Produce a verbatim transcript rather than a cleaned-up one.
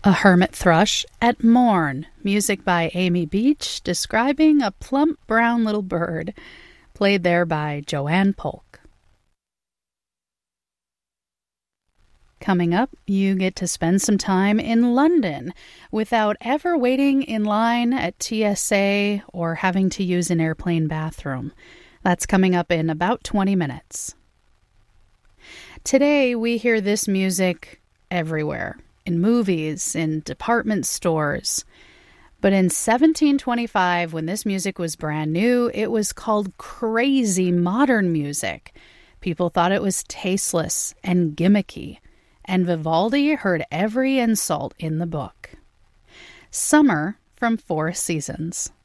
A Hermit Thrush at Morn, music by Amy Beach, describing a plump brown little bird, played there by Joanne Polk. Coming up, you get to spend some time in London without ever waiting in line at T S A or having to use an airplane bathroom. That's coming up in about twenty minutes. Today, we hear this music everywhere. In movies, in department stores. But in seventeen twenty-five, when this music was brand new, it was called crazy modern music. People thought it was tasteless and gimmicky, and Vivaldi heard every insult in the book. Summer from Four Seasons.